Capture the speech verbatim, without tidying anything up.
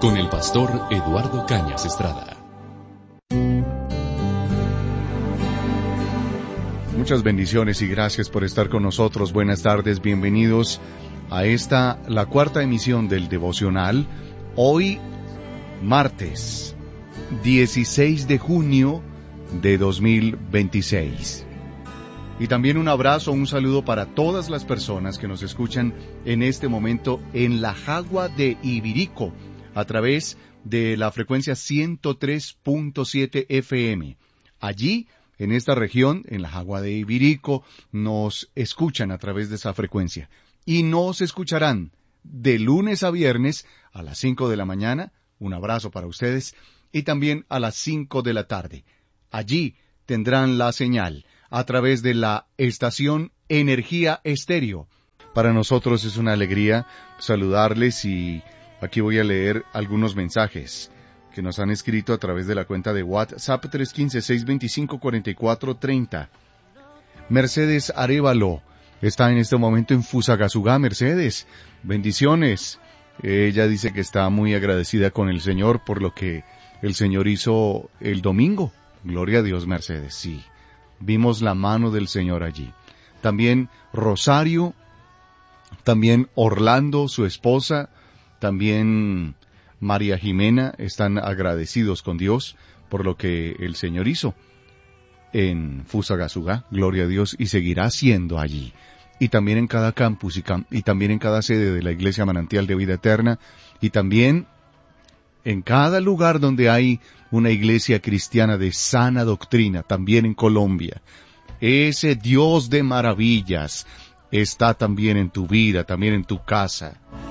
con el pastor Eduardo Cañas Estrada. Muchas bendiciones y gracias por estar con nosotros. Buenas tardes, bienvenidos a esta, la cuarta emisión del devocional. Hoy, martes, dieciséis de junio de dos mil veintiséis. Y también un abrazo, un saludo para todas las personas que nos escuchan en este momento en la Jagua de Ibirico, a través de la frecuencia ciento tres punto siete F M. Allí, en esta región, en la Jagua de Ibirico, nos escuchan a través de esa frecuencia. Y nos escucharán de lunes a viernes a las cinco de la mañana, un abrazo para ustedes, y también a las cinco de la tarde. Allí tendrán la señal a través de la estación Energía Estéreo. Para nosotros es una alegría saludarles y aquí voy a leer algunos mensajes que nos han escrito a través de la cuenta de WhatsApp tres uno cinco, seis dos cinco, cuatro cuatro tres cero. Mercedes Arévalo está en este momento en Fusagasugá. Mercedes, bendiciones. Ella dice que está muy agradecida con el Señor por lo que el Señor hizo el domingo. Gloria a Dios, Mercedes, sí. Vimos la mano del Señor allí. También Rosario, también Orlando, su esposa, también María Jimena están agradecidos con Dios por lo que el Señor hizo en Fusagasugá. Gloria a Dios, y seguirá siendo allí. Y también en cada campus y, cam- y también en cada sede de la Iglesia Manantial de Vida Eterna, y también en cada lugar donde hay una iglesia cristiana de sana doctrina, también en Colombia. Ese Dios de maravillas está también en tu vida, también en tu casa.